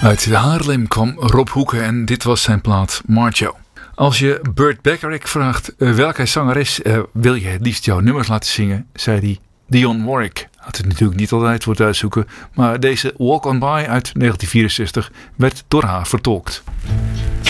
Uit Haarlem kwam Rob Hoeken en dit was zijn plaat Marjo. Als je Burt Bacharach vraagt welke zangeres wil je het liefst jouw nummers laten zingen, zei hij Dionne Warwick. Had het natuurlijk niet altijd voor het uitzoeken, maar deze Walk On By uit 1964 werd door haar vertolkt.